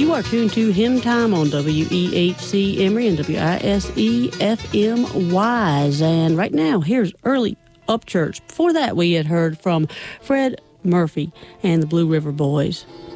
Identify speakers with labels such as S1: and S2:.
S1: You are tuned to Hymn Time on WEHC Emory and WISE FM Wise. And right now, here's Early Upchurch. Before that, we had heard from Fred Murphy and the Blue River Boys.